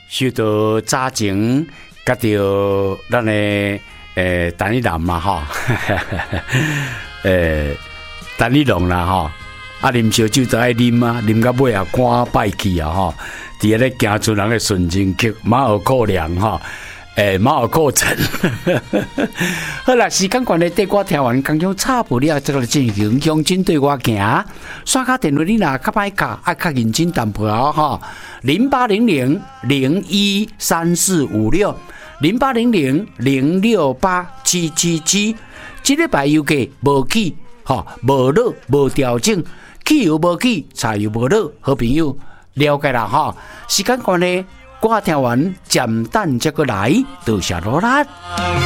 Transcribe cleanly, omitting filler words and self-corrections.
受到早前甲到咱的陈立南嘛吼，陈立龙啦吼，啊啉烧酒就爱啉啊，啉到尾啊肝败去啊吼，伫咧行出人的顺境曲马尔扣粮吼。马尔过程，好啦，时间关系，带我听完刚刚差不了，这个进行向前对我行。刷卡电话你若较歹卡，爱较认真淡薄仔吼。0800-013456，0800-068-777。这礼拜油价无起，吼无落无调整，汽油无起，柴油无落，好朋友了解啦吼。时间关系。我听完，暂等再过来，多谢罗拉。